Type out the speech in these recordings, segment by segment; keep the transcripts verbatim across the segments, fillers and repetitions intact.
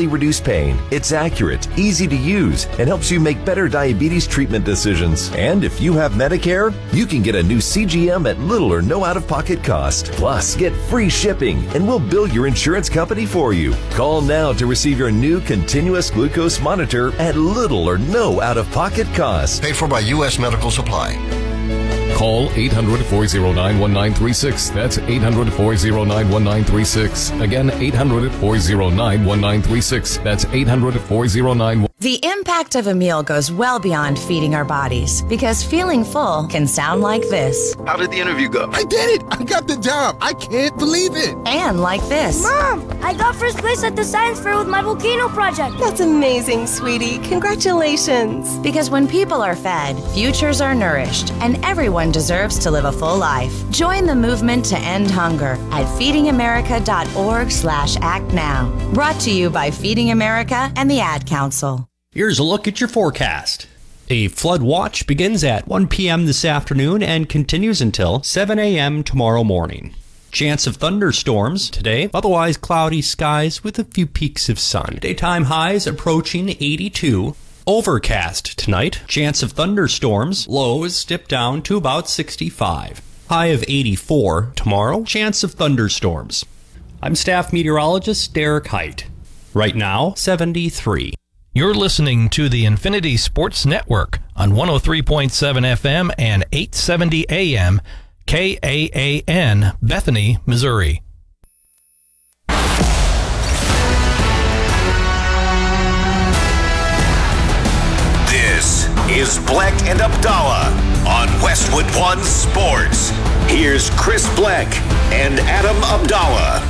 greatly reduce pain. It's accurate, easy to use, and helps you make better diabetes treatment decisions. And if you have Medicare, you can get a new C G M at little or no out-of-pocket cost. Plus, get free shipping, and we'll bill your insurance company for you. Call now to receive your new continuous glucose monitor at little or no out-of-pocket cost. Paid for by U S Medical Supply. Call eight hundred, four oh nine, one nine three six. That's eight hundred, four oh nine, one nine three six. Again, eight hundred, four oh nine, one nine three six. That's eight hundred, four oh nine. The impact of a meal goes well beyond feeding our bodies, because feeling full can sound like this. How did the interview go? I did it! I got the job! I can't believe it! And like this. Mom, I got first place at the science fair with my volcano project. That's amazing, sweetie. Congratulations. Because when people are fed, futures are nourished, and everyone deserves to live a full life. Join the movement to end hunger at feedingamerica.org slash act now. Brought to you by Feeding America and the Ad Council. Here's a look at your forecast. A flood watch begins at one p.m. this afternoon and continues until seven a.m. tomorrow morning. Chance of thunderstorms today, otherwise cloudy skies with a few peaks of sun. Daytime highs approaching eighty-two. Overcast tonight, chance of thunderstorms, lows dip down to about sixty-five. High of eighty-four tomorrow, chance of thunderstorms. I'm staff meteorologist Derek Height. Right now, seventy-three. You're listening to the Infinity Sports Network on one oh three point seven F M and eight seventy A M, K A A N, Bethany, Missouri. This is Black and Abdallah on Westwood One Sports. Here's Chris Black and Adam Abdallah.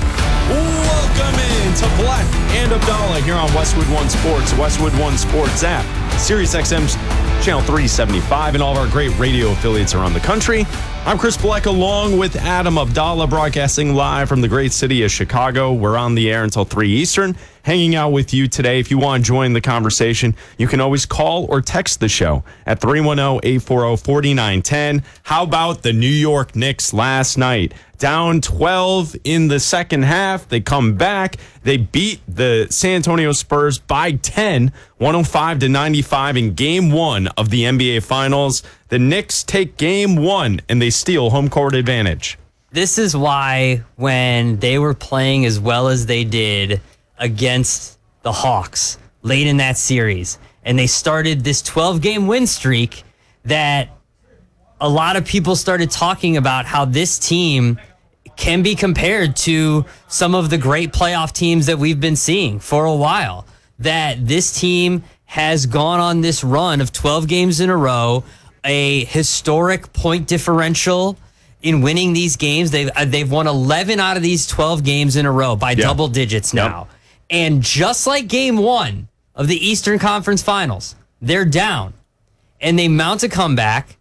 Welcome in to Black and Abdallah here on Westwood One Sports, Westwood One Sports app, Sirius X M's channel three seventy-five, and all of our great radio affiliates around the country. I'm Chris Black along with Adam Abdallah, broadcasting live from the great city of Chicago. We're on the air until three Eastern, hanging out with you today. If you want to join the conversation, you can always call or text the show at three one zero, eight four zero, four nine one zero. How about the New York Knicks last night? Down twelve in the second half. They come back. They beat the San Antonio Spurs by ten, one oh five to ninety-five in game one of the N B A Finals. The Knicks take game one, and they steal home court advantage. This is why when they were playing as well as they did against the Hawks late in that series, and they started this twelve-game win streak, that a lot of people started talking about how this team can be compared to some of the great playoff teams that we've been seeing for a while. That this team has gone on this run of twelve games in a row, a historic point differential in winning these games. They've, they've won eleven out of these twelve games in a row by yeah. double digits now. Yep. And just like game one of the Eastern Conference Finals, they're down and they mount a comeback.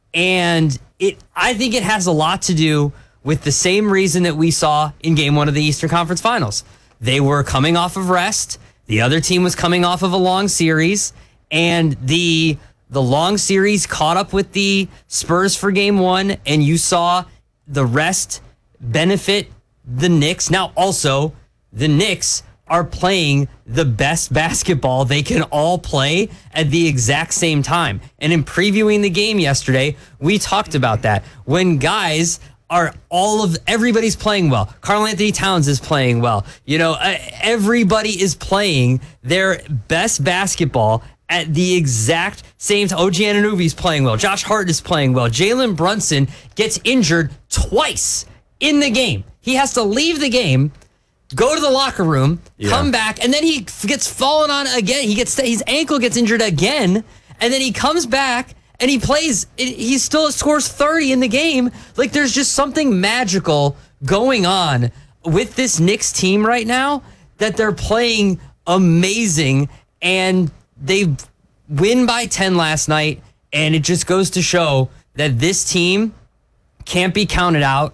And it, I think it has a lot to do with the same reason that we saw in game one of the Eastern Conference Finals. They were coming off of rest. The other team was coming off of a long series, and the the long series caught up with the Spurs for game one, and you saw the rest benefit the Knicks. Now, also, the Knicks are playing the best basketball they can all play at the exact same time. And in previewing the game yesterday, we talked about that. When guys are all of, everybody's playing well. Karl-Anthony Towns is playing well. You know, everybody is playing their best basketball at the exact same time. O G Anunoby's playing well. Josh Hart is playing well. Jalen Brunson gets injured twice in the game. He has to leave the game, go to the locker room, yeah. come back, and then he gets fallen on again. He gets his ankle gets injured again, and then he comes back and he plays. He still scores thirty in the game. Like, there's just something magical going on with this Knicks team right now, that they're playing amazing, and they win by ten last night, and it just goes to show that this team can't be counted out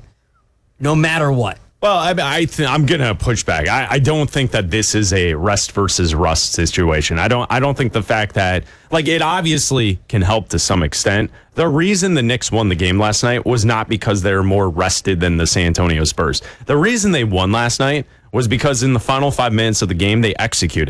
no matter what. Well, I, I th- I'm gonna push back. I, I don't think that this is a rest versus rust situation. I don't. I don't think the fact that, like, it obviously can help to some extent. The reason the Knicks won the game last night was not because they're more rested than the San Antonio Spurs. The reason they won last night was because in the final five minutes of the game they executed.